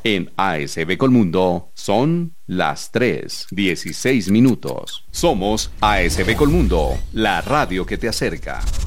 En ASB Colmundo son las 3:16. Somos ASB Colmundo, la radio que te acerca.